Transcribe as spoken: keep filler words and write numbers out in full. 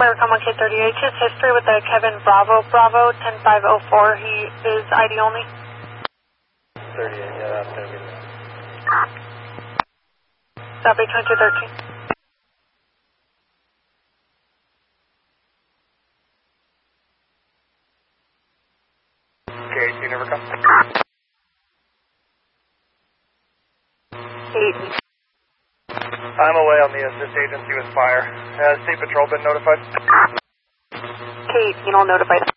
American one K thirty-eight, his history with the Kevin Bravo, Bravo ten five oh four, he is I D only. thirty-eight, yeah, that's going to be the... Copy, twenty-two thirteen. Okay, you never come? Eight. I'm away on the assist agency with fire. Has State Patrol been notified? Kate, you know, notified.